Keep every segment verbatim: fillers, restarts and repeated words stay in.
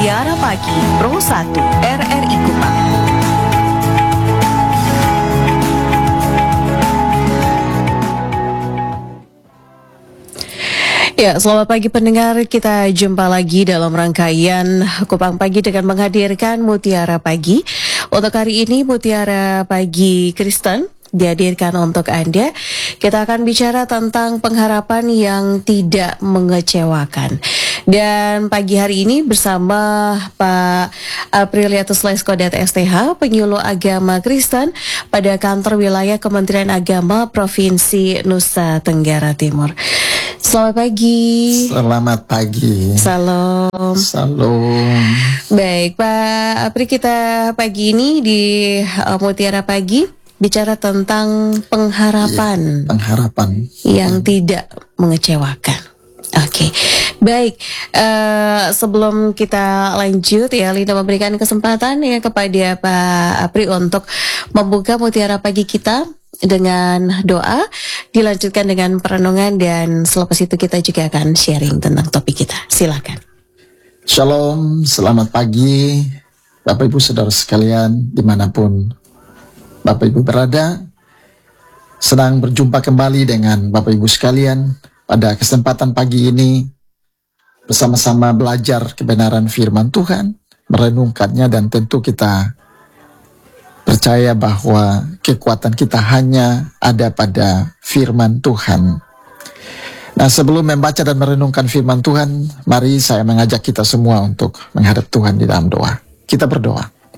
Mutiara Pagi Pro satu R R I Kupang. Ya, selamat pagi pendengar. Kita jumpa lagi dalam rangkaian Kupang Pagi dengan menghadirkan Mutiara Pagi. Untuk hari ini Mutiara Pagi Kristen dihadirkan untuk Anda. Kita akan bicara tentang pengharapan yang tidak mengecewakan. Dan pagi hari ini bersama Pak Apriliatus Leskodat S T H, penyuluh agama Kristen pada kantor wilayah Kementerian Agama Provinsi Nusa Tenggara Timur. Selamat pagi. Selamat pagi. Salam. Salam. Baik, Pak Apri, kita pagi ini di uh, Mutiara Pagi bicara tentang pengharapan. Ya, pengharapan yang hmm. tidak mengecewakan. Oke, okay. Baik. Uh, sebelum kita lanjut ya, Linda memberikan kesempatan ya kepada Pak Apri untuk membuka Mutiara Pagi kita dengan doa, dilanjutkan dengan perenungan, dan selepas itu kita juga akan sharing tentang topik kita. Silakan. Shalom, selamat pagi Bapak Ibu Saudara sekalian dimanapun Bapak Ibu berada. Senang berjumpa kembali dengan Bapak Ibu sekalian pada kesempatan pagi ini, bersama-sama belajar kebenaran firman Tuhan, merenungkannya, dan tentu kita percaya bahwa kekuatan kita hanya ada pada firman Tuhan. Nah, sebelum membaca dan merenungkan firman Tuhan, mari saya mengajak kita semua untuk menghadap Tuhan di dalam doa. Kita berdoa.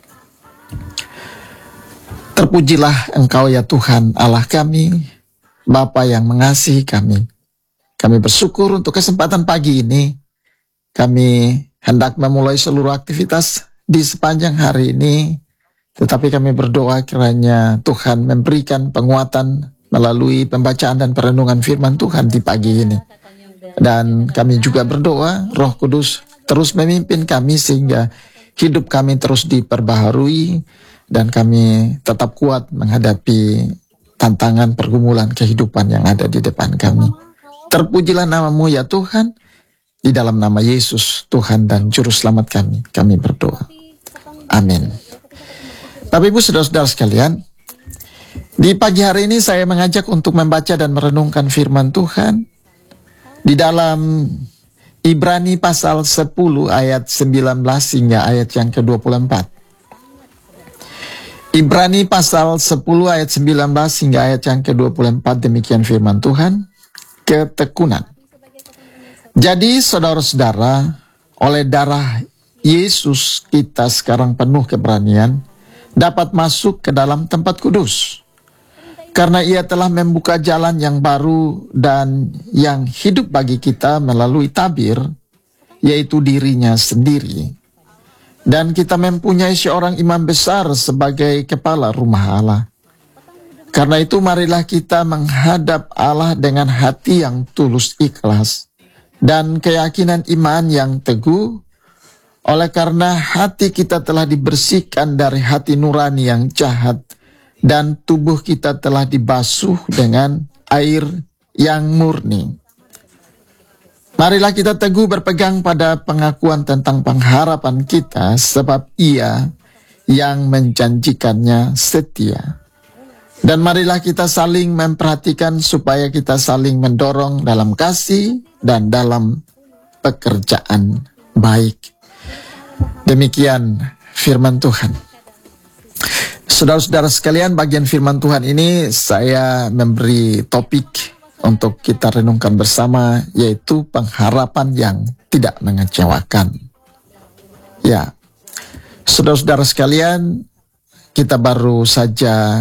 Terpujilah Engkau ya Tuhan Allah kami, Bapa yang mengasihi kami. Kami bersyukur untuk kesempatan pagi ini. Kami hendak memulai seluruh aktivitas di sepanjang hari ini, tetapi kami berdoa kiranya Tuhan memberikan penguatan melalui pembacaan dan perenungan firman Tuhan di pagi ini. Dan kami juga berdoa Roh Kudus terus memimpin kami sehingga hidup kami terus diperbaharui dan kami tetap kuat menghadapi tantangan pergumulan kehidupan yang ada di depan kami. Terpujilah namamu ya Tuhan, di dalam nama Yesus Tuhan dan Juru Selamat kami, kami berdoa. Amin. Bapak Ibu Saudara-saudara sekalian, di pagi hari ini saya mengajak untuk membaca dan merenungkan firman Tuhan di dalam Ibrani pasal sepuluh ayat sembilan belas hingga ayat yang ke dua puluh empat. Ibrani pasal sepuluh ayat sembilan belas hingga ayat yang ke dua puluh empat, demikian firman Tuhan. Ketekunan. Jadi saudara-saudara, oleh darah Yesus kita sekarang penuh keberanian dapat masuk ke dalam tempat kudus, karena ia telah membuka jalan yang baru dan yang hidup bagi kita melalui tabir, yaitu dirinya sendiri. Dan kita mempunyai seorang imam besar sebagai kepala rumah Allah. Karena itu marilah kita menghadap Allah dengan hati yang tulus ikhlas dan keyakinan iman yang teguh, oleh karena hati kita telah dibersihkan dari hati nurani yang jahat dan tubuh kita telah dibasuh dengan air yang murni. Marilah kita teguh berpegang pada pengakuan tentang pengharapan kita, sebab Ia yang menjanjikannya setia. Dan marilah kita saling memperhatikan supaya kita saling mendorong dalam kasih dan dalam pekerjaan baik. Demikian firman Tuhan. Saudara-saudara sekalian, bagian firman Tuhan ini saya memberi topik untuk kita renungkan bersama, yaitu pengharapan yang tidak mengecewakan. Ya, saudara-saudara sekalian, kita baru saja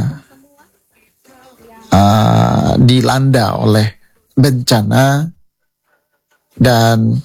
uh, dilanda oleh bencana, dan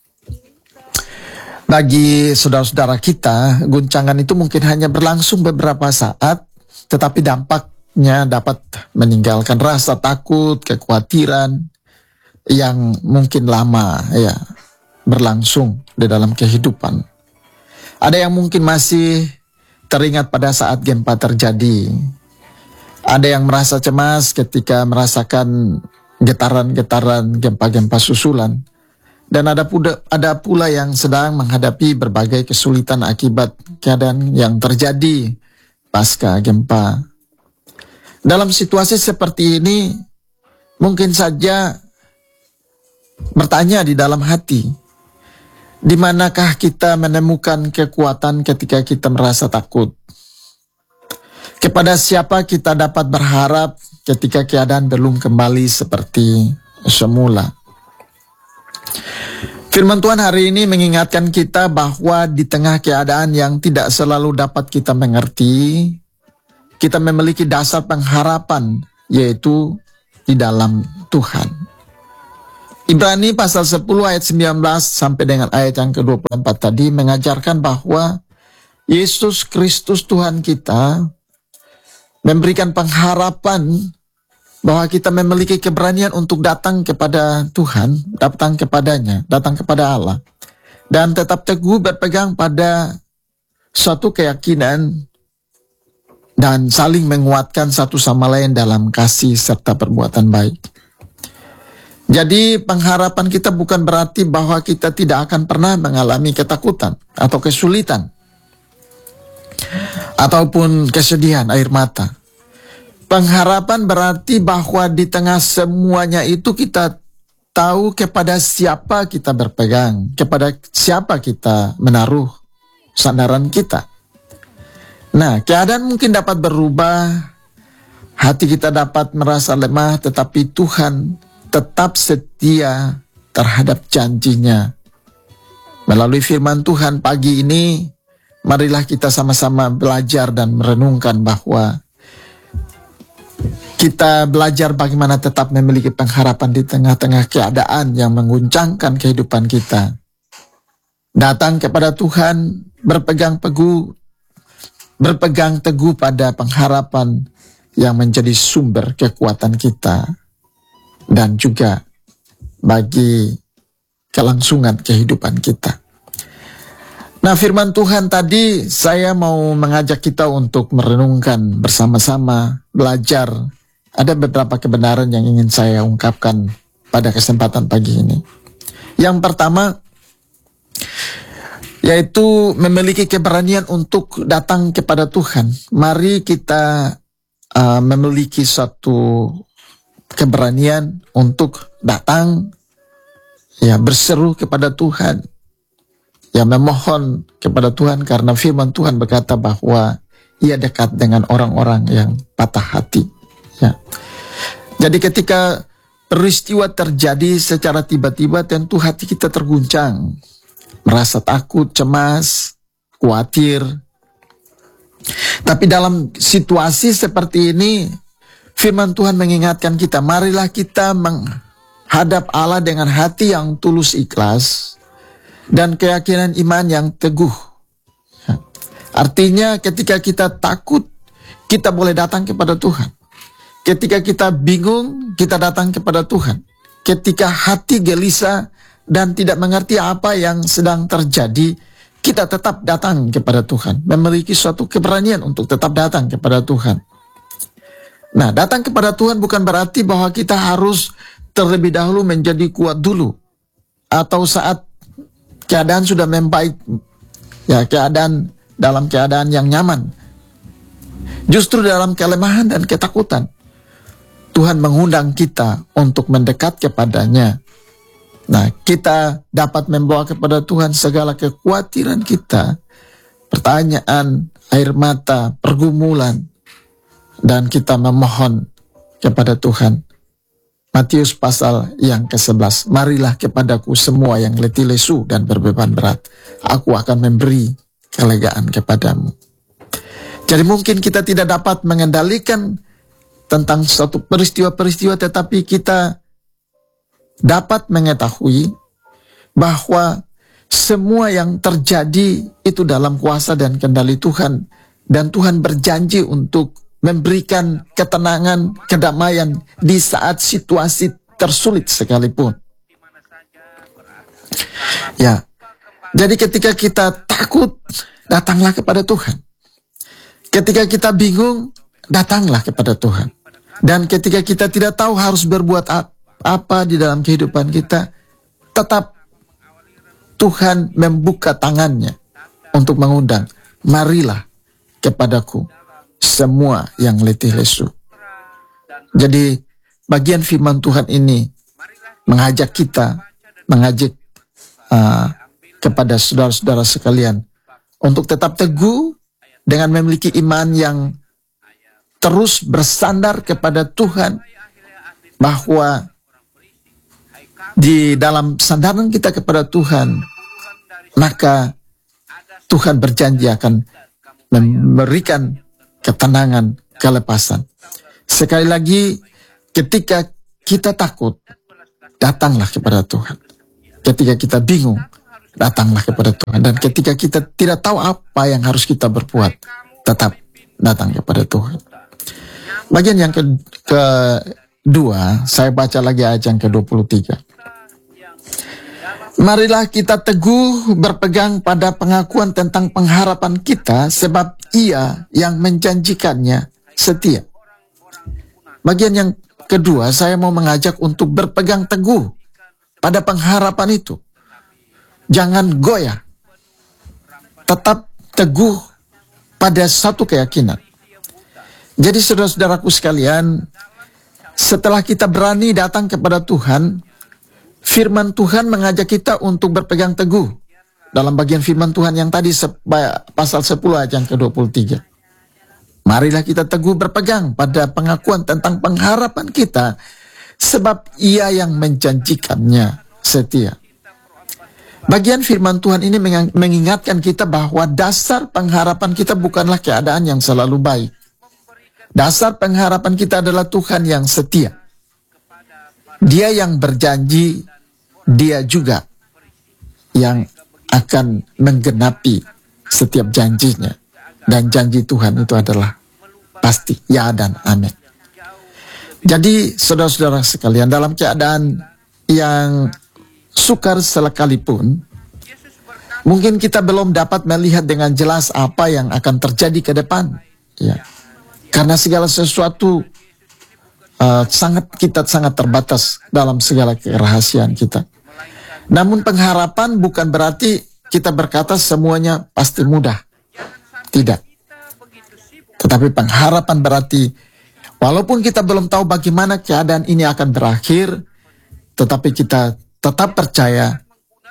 bagi saudara-saudara kita, guncangan itu mungkin hanya berlangsung beberapa saat, tetapi dampaknya dapat meninggalkan rasa takut, kekhawatiran yang mungkin lama ya berlangsung di dalam kehidupan. Ada yang mungkin masih teringat pada saat gempa terjadi. Ada yang merasa cemas ketika merasakan getaran-getaran gempa-gempa susulan. Dan ada pula, ada pula yang sedang menghadapi berbagai kesulitan akibat keadaan yang terjadi pasca gempa. Dalam situasi seperti ini, mungkin saja bertanya di dalam hati, di manakah kita menemukan kekuatan ketika kita merasa takut? Kepada siapa kita dapat berharap ketika keadaan belum kembali seperti semula? Firman Tuhan hari ini mengingatkan kita bahwa di tengah keadaan yang tidak selalu dapat kita mengerti, kita memiliki dasar pengharapan, yaitu di dalam Tuhan. Ibrani pasal sepuluh ayat sembilan belas sampai dengan ayat yang ke dua puluh empat tadi mengajarkan bahwa Yesus Kristus Tuhan kita memberikan pengharapan bahwa kita memiliki keberanian untuk datang kepada Tuhan, datang kepadanya, datang kepada Allah, dan tetap teguh berpegang pada suatu keyakinan dan saling menguatkan satu sama lain dalam kasih serta perbuatan baik. Jadi pengharapan kita bukan berarti bahwa kita tidak akan pernah mengalami ketakutan atau kesulitan ataupun kesedihan, air mata. Pengharapan berarti bahwa di tengah semuanya itu kita tahu kepada siapa kita berpegang, kepada siapa kita menaruh sandaran kita. Nah, keadaan mungkin dapat berubah, hati kita dapat merasa lemah, tetapi Tuhan tetap setia terhadap janjinya. Melalui firman Tuhan pagi ini, marilah kita sama-sama belajar dan merenungkan bahwa kita belajar bagaimana tetap memiliki pengharapan di tengah-tengah keadaan yang mengguncangkan kehidupan kita. Datang kepada Tuhan, berpegang teguh, berpegang teguh pada pengharapan yang menjadi sumber kekuatan kita dan juga bagi kelangsungan kehidupan kita. Nah, firman Tuhan tadi saya mau mengajak kita untuk merenungkan bersama-sama, belajar. Ada beberapa kebenaran yang ingin saya ungkapkan pada kesempatan pagi ini. Yang pertama, yaitu memiliki keberanian untuk datang kepada Tuhan. Mari kita uh, memiliki suatu keberanian untuk datang, ya berseru kepada Tuhan, ya memohon kepada Tuhan, karena firman Tuhan berkata bahwa Ia dekat dengan orang-orang yang patah hati. Ya. Jadi ketika peristiwa terjadi secara tiba-tiba, tentu hati kita terguncang, merasa takut, cemas, khawatir. Tapi dalam situasi seperti ini, firman Tuhan mengingatkan kita, marilah kita menghadap Allah dengan hati yang tulus ikhlas dan keyakinan iman yang teguh. Ya. Artinya ketika kita takut, kita boleh datang kepada Tuhan. Ketika kita bingung, kita datang kepada Tuhan. Ketika hati gelisah dan tidak mengerti apa yang sedang terjadi, kita tetap datang kepada Tuhan. Memiliki suatu keberanian untuk tetap datang kepada Tuhan. Nah, datang kepada Tuhan bukan berarti bahwa kita harus terlebih dahulu menjadi kuat dulu. Atau saat keadaan sudah membaik, ya keadaan dalam keadaan yang nyaman. Justru dalam kelemahan dan ketakutan, Tuhan mengundang kita untuk mendekat kepadanya. Nah, kita dapat membawa kepada Tuhan segala kekhawatiran kita, pertanyaan, air mata, pergumulan, dan kita memohon kepada Tuhan. Matius pasal yang ke sebelas, marilah kepadaku semua yang letih lesu dan berbeban berat, aku akan memberi kelegaan kepadamu. Jadi mungkin kita tidak dapat mengendalikan tentang suatu peristiwa-peristiwa, tetapi kita dapat mengetahui bahwa semua yang terjadi itu dalam kuasa dan kendali Tuhan, dan Tuhan berjanji untuk memberikan ketenangan, kedamaian di saat situasi tersulit sekalipun. Ya, jadi ketika kita takut, datanglah kepada Tuhan. Ketika kita bingung, datanglah kepada Tuhan. Dan ketika kita tidak tahu harus berbuat apa di dalam kehidupan kita, tetap Tuhan membuka tangannya untuk mengundang, marilah kepadaku semua yang letih lesu. Jadi bagian firman Tuhan ini mengajak kita, mengajak uh, kepada saudara-saudara sekalian untuk tetap teguh dengan memiliki iman yang terus bersandar kepada Tuhan, bahwa di dalam sandaran kita kepada Tuhan, maka Tuhan berjanji akan memberikan ketenangan, kelepasan. Sekali lagi, ketika kita takut, datanglah kepada Tuhan. Ketika kita bingung, datanglah kepada Tuhan. Dan ketika kita tidak tahu apa yang harus kita berbuat, tetap datang kepada Tuhan. Bagian yang ke kedua, saya baca lagi ayat yang ke dua puluh tiga. Marilah kita teguh berpegang pada pengakuan tentang pengharapan kita, sebab Ia yang menjanjikannya setia. Bagian yang kedua, saya mau mengajak untuk berpegang teguh pada pengharapan itu. Jangan goyah. Tetap teguh pada satu keyakinan. Jadi saudara-saudaraku sekalian, setelah kita berani datang kepada Tuhan, firman Tuhan mengajak kita untuk berpegang teguh. Dalam bagian firman Tuhan yang tadi, pasal sepuluh ayat yang ke dua puluh tiga. Marilah kita teguh berpegang pada pengakuan tentang pengharapan kita, sebab Ia yang menjanjikannya setia. Bagian firman Tuhan ini mengingatkan kita bahwa dasar pengharapan kita bukanlah keadaan yang selalu baik. Dasar pengharapan kita adalah Tuhan yang setia. Dia yang berjanji, Dia juga yang akan menggenapi setiap janjinya. Dan janji Tuhan itu adalah pasti, ya dan amin. Jadi saudara-saudara sekalian, dalam keadaan yang sukar sekalipun, mungkin kita belum dapat melihat dengan jelas apa yang akan terjadi ke depan. Ya. Karena segala sesuatu uh, sangat kita sangat terbatas dalam segala kerahasiaan kita. Namun pengharapan bukan berarti kita berkata semuanya pasti mudah. Tidak. Tetapi pengharapan berarti walaupun kita belum tahu bagaimana keadaan ini akan berakhir, tetapi kita tetap percaya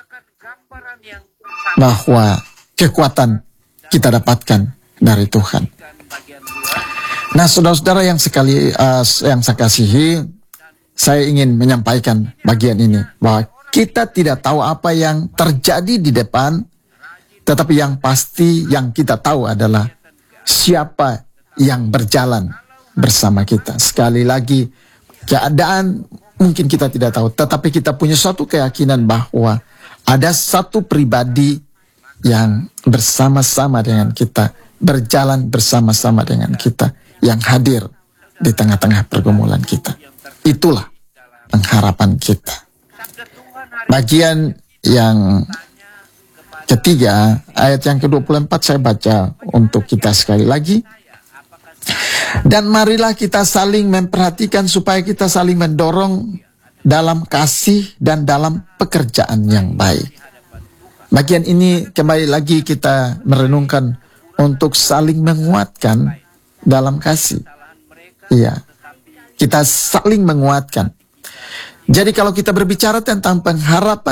bahwa kekuatan kita dapatkan dari Tuhan. Nah, saudara-saudara yang sekali uh, yang saya kasihi, saya ingin menyampaikan bagian ini, bahwa kita tidak tahu apa yang terjadi di depan, tetapi yang pasti yang kita tahu adalah siapa yang berjalan bersama kita. Sekali lagi, keadaan mungkin kita tidak tahu, tetapi kita punya suatu keyakinan bahwa ada satu pribadi yang bersama-sama dengan kita, berjalan bersama-sama dengan kita, yang hadir di tengah-tengah pergumulan kita. Itulah pengharapan kita. Bagian yang ketiga, ayat yang ke dua puluh empat saya baca untuk kita sekali lagi. Dan marilah kita saling memperhatikan supaya kita saling mendorong dalam kasih dan dalam pekerjaan yang baik. Bagian ini kembali lagi kita merenungkan untuk saling menguatkan dalam kasih. Iya, kita saling menguatkan. Jadi kalau kita berbicara tentang pengharapan